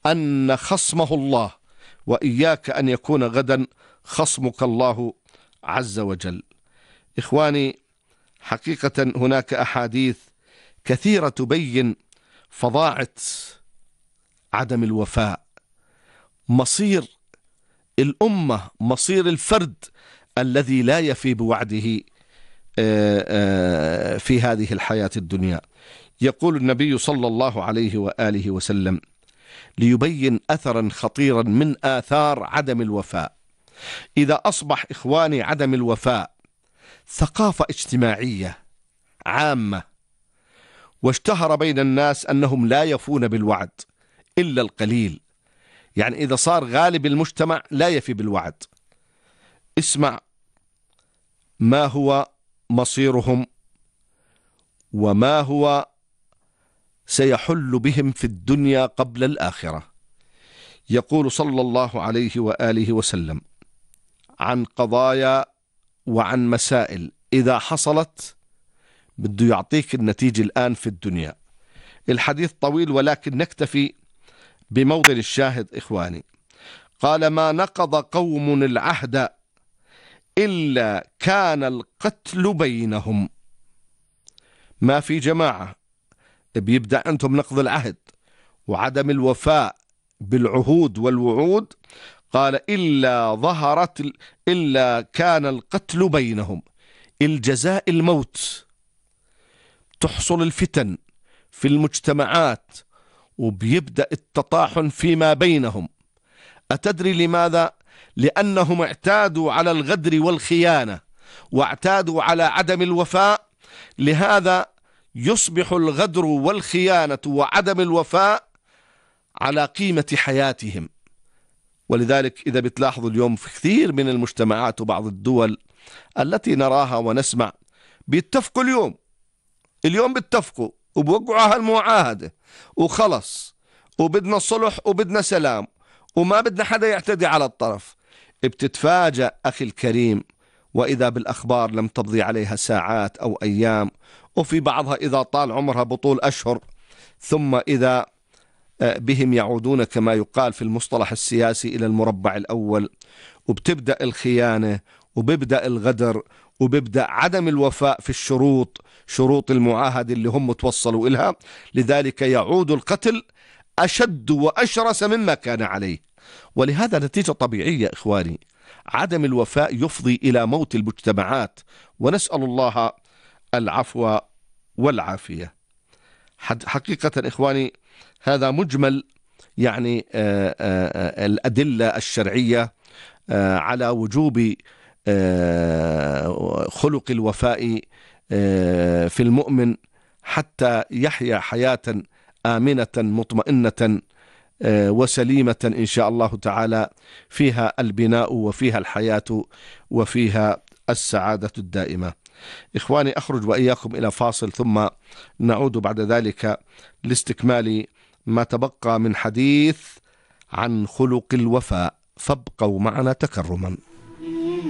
أن خصمه الله، وإياك أن يكون غدا خصمك الله عز وجل. إخواني، حقيقة هناك أحاديث كثيرة تبين فظاعة عدم الوفاء، مصير الأمة، مصير الفرد الذي لا يفي بوعده في هذه الحياة الدنيا. يقول النبي صلى الله عليه وآله وسلم ليبين أثرا خطيرا من آثار عدم الوفاء: إذا أصبح إخواني عدم الوفاء ثقافة اجتماعية عامة، واشتهر بين الناس أنهم لا يفون بالوعد إلا القليل، يعني إذا صار غالب المجتمع لا يفي بالوعد، اسمع ما هو مصيرهم وما هو سيحل بهم في الدنيا قبل الآخرة. يقول صلى الله عليه وآله وسلم عن قضايا وعن مسائل إذا حصلت بده يعطيك النتيجة الآن في الدنيا. الحديث طويل ولكن نكتفي بموضع الشاهد. إخواني، قال: ما نقض قوم العهد إلا كان القتل بينهم. ما في جماعة بيبدأ أنتم نقض العهد وعدم الوفاء بالعهود والوعود، قال إلا كان القتل بينهم. الجزاء الموت. تحصل الفتن في المجتمعات وبيبدأ التطاحن فيما بينهم. أتدري لماذا؟ لأنهم اعتادوا على الغدر والخيانة واعتادوا على عدم الوفاء، لهذا يصبح الغدر والخيانة وعدم الوفاء على قيمة حياتهم. ولذلك إذا بتلاحظوا اليوم في كثير من المجتمعات وبعض الدول التي نراها ونسمع بيتفقوا اليوم بيتفقوا وبوقعوا هالمعاهدة وخلص، وبدنا صلح وبدنا سلام وما بدنا حدا يعتدي على الطرف. بتتفاجأ أخي الكريم وإذا بالأخبار لم تمضي عليها ساعات أو أيام، وفي بعضها إذا طال عمرها بطول أشهر، ثم إذا بهم يعودون كما يقال في المصطلح السياسي إلى المربع الأول، وبتبدأ الخيانة وبيبدأ الغدر وبيبدأ عدم الوفاء في شروط المعاهدة اللي هم توصلوا إلها. لذلك يعود القتل أشد وأشرس مما كان عليه. ولهذا نتيجة طبيعية إخواني، عدم الوفاء يفضي إلى موت المجتمعات، ونسأل الله العفو والعافية. حقيقة إخواني هذا مجمل يعني الأدلة الشرعية على وجوب خلق الوفاء في المؤمن حتى يحيا حياة آمنة مطمئنة وسليمة إن شاء الله تعالى، فيها البناء وفيها الحياة وفيها السعادة الدائمة. إخواني، أخرج وإياكم إلى فاصل ثم نعود بعد ذلك لاستكمال ما تبقى من حديث عن خلق الوفاء، فابقوا معنا تكرما.